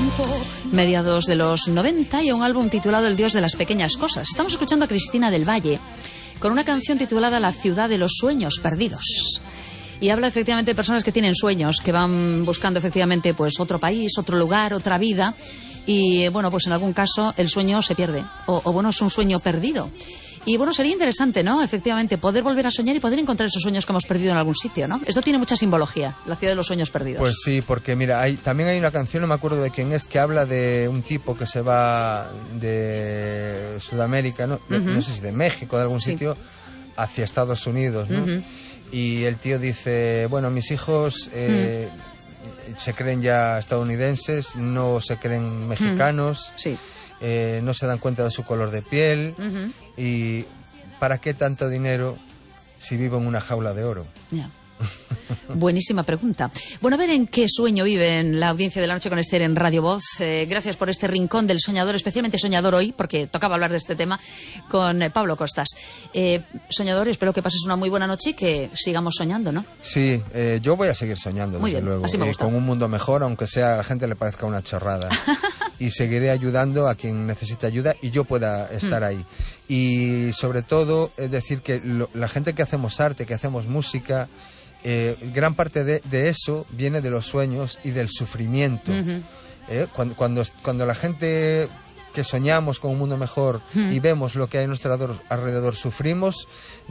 mediados de los 90, y un álbum titulado El Dios de las Pequeñas Cosas. Estamos escuchando a Cristina del Valle con una canción titulada La Ciudad de los Sueños Perdidos. Y habla efectivamente de personas que tienen sueños, que van buscando efectivamente pues otro país, otro lugar, otra vida. Y bueno, pues en algún caso el sueño se pierde, o bueno, es un sueño perdido. Y bueno, sería interesante, ¿no? Efectivamente, poder volver a soñar y poder encontrar esos sueños que hemos perdido en algún sitio, ¿no? Esto tiene mucha simbología, la ciudad de los sueños perdidos. Pues sí, porque mira, también hay una canción, no me acuerdo de quién es, que habla de un tipo que se va de Sudamérica, ¿no? No sé si de México, de algún sitio, hacia Estados Unidos, ¿no? Y el tío dice, bueno, mis hijos se creen ya estadounidenses, no se creen mexicanos. Sí. No se dan cuenta de su color de piel. Y ¿para qué tanto dinero si vivo en una jaula de oro? Ya. Buenísima pregunta. Bueno, a ver en qué sueño vive en la audiencia de La Noche con Esther en Radio Voz. Gracias por este rincón del soñador, especialmente soñador hoy, porque tocaba hablar de este tema con Pablo Costas. Soñador, espero que pases una muy buena noche y que sigamos soñando, ¿no? Sí, yo voy a seguir soñando, muy desde bien, luego. Así me gusta. Con un mundo mejor, aunque sea a la gente le parezca una chorrada. Y seguiré ayudando a quien necesite ayuda y yo pueda estar ahí. Y sobre todo, es decir, que la gente que hacemos arte, que hacemos música, gran parte de eso viene de los sueños y del sufrimiento. Cuando la gente que soñamos con un mundo mejor y vemos lo que hay a nuestro alrededor sufrimos,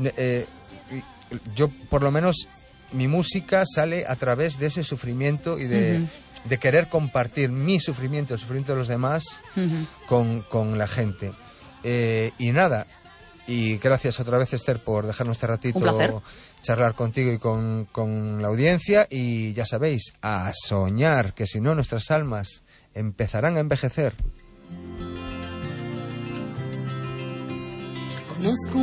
yo por lo menos mi música sale a través de ese sufrimiento y de querer compartir mi sufrimiento, el sufrimiento de los demás con la gente. Y nada, y gracias otra vez, Esther, por dejarnos este ratito charlar contigo y con la audiencia. Y ya sabéis, a soñar, que si no nuestras almas empezarán a envejecer. Conozco